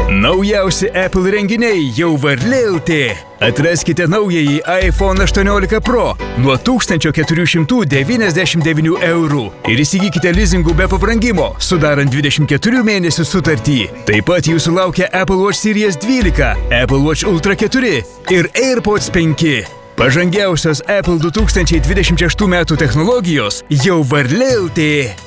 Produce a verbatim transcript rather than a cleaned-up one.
Naujausi Apple renginiai jau Varlė L T. Atraskite naująjį iPhone aštuoniolika Pro nuo tūkstančio keturių šimtų devyniasdešimt devynių eurų ir įsigykite lizingų be pabrangimo, sudarant dvidešimt keturių mėnesių sutartį. Taip pat jūsų laukia Apple Watch Series dvylika, Apple Watch Ultra keturi ir AirPods penki. Pažangiausios Apple du tūkstančiai dvidešimt šeštų metų technologijos jau Varlė L T.